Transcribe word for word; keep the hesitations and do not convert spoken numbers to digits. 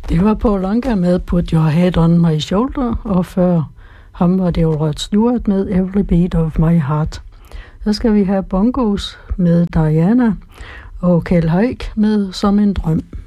Det var Paul Anka med Put Your Head on My Shoulder, og før ham var det jo Rod Stewart med Every Beat of My Heart. Så skal vi have Bongos med Diana og Kjeld Haik med Som en drøm.